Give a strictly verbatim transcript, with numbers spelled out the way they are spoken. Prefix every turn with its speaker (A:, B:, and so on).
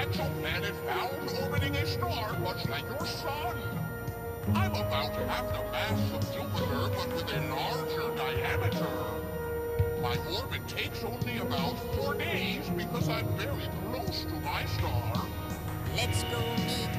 A: exoplanet found orbiting a star much like your sun. I'm about half the mass of Jupiter, but with a larger diameter. My orbit takes only about four days because I'm very close to my star.
B: Let's go meet